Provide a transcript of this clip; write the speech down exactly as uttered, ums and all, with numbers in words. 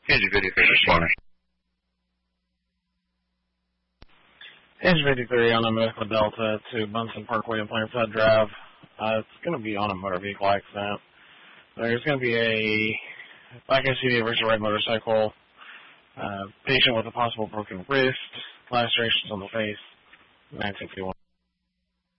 Engine fifty-three, responding. Engine fifty-three on a Medical Delta to Bunsen Parkway and Plainside Drive. Uh, it's going to be on a motor vehicle accident. There's going to be a black S U V versus a red motorcycle. Uh, patient with a possible broken wrist, lacerations on the face, nine sixty-one.